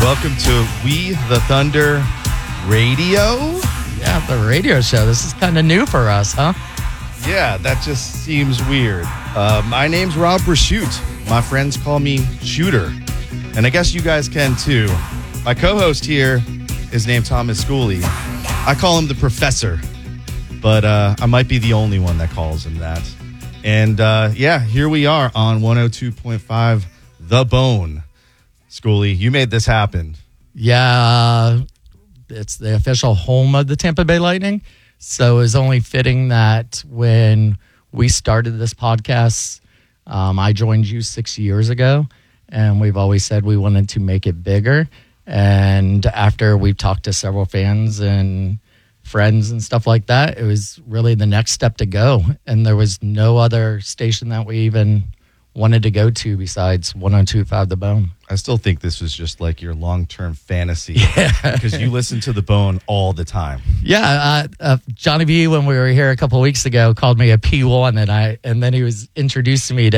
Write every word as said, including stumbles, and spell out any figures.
Welcome to We the Thunder Radio. Yeah, the radio show. This is kind of new for us, huh? Yeah, that just seems weird. Uh, my name's Rob Rashoot. My friends call me Shooter. And I guess you guys can too. My co-host here is named Thomas Schooley. I call him the Professor. But uh, I might be the only one that calls him that. And uh, yeah, here we are on one oh two point five The Bone. Schooley, you made this happen. Yeah, it's the official home of the Tampa Bay Lightning. So it was only fitting that when we started this podcast, um, I joined you six years ago, and we've always said we wanted to make it bigger. And after we've talked to several fans and friends and stuff like that, it was really the next step to go. And there was no other station that we even wanted to go to besides one oh two point five The Bone. I still think this was just like your long-term fantasy because you listen to The Bone all the time. Yeah, uh, uh, Johnny B, when we were here a couple of weeks ago, called me a P one, and I and then he was introducing me to